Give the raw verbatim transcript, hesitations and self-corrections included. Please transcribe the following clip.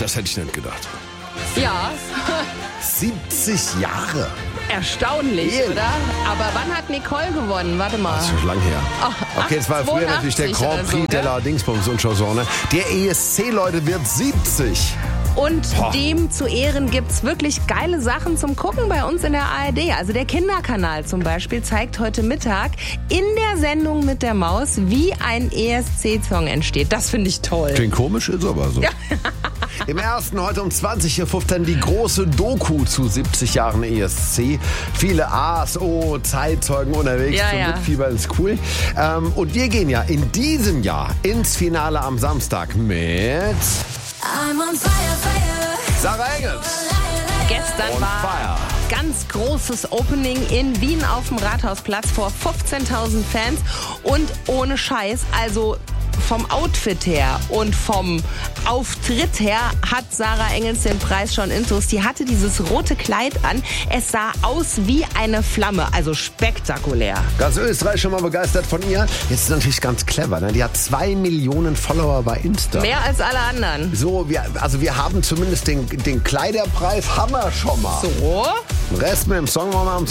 Das hätte ich nicht gedacht. Ja, siebzig Jahre. erstaunlich, Ehrlich? oder? Aber wann hat Nicole gewonnen? Warte mal. Das ist schon lang her. Oh, Okay, es war früher natürlich der Grand oder so, Prix de gell? la Dingsbums und Chansonne. Der E S C, Leute, wird siebzig. Und Boah. dem zu Ehren gibt's wirklich geile Sachen zum Gucken bei uns in der A R D. Also der Kinderkanal zum Beispiel zeigt heute Mittag in der Sendung mit der Maus, wie ein E S C-Song entsteht. Das finde ich toll. Klingt komisch, ist aber so. Ja. Im ersten heute um zwanzig Uhr fünfzehn die große Doku zu siebzig Jahren E S C. Viele A's, O, Zeitzeugen unterwegs Ja, zum ja. Mitfiebern, ist cool. Ähm, und wir gehen ja in diesem Jahr ins Finale am Samstag mit I'm on fire, fire. Sarah Engels. Gestern On war fire. ganz großes Opening in Wien auf dem Rathausplatz vor fünfzehntausend Fans. Und ohne Scheiß, also vom Outfit her und vom Auftritt her hat Sarah Engels den Preis schon intus. Die hatte dieses rote Kleid an. Es sah aus wie eine Flamme, also spektakulär. Ganz Österreich schon mal begeistert von ihr. Jetzt ist natürlich ganz clever. Ne? Die hat zwei Millionen Follower bei Insta. Mehr als alle anderen. So, wir, also wir haben zumindest den, den Kleiderpreis, haben wir schon mal. So? Den Rest mit dem Song wollen wir am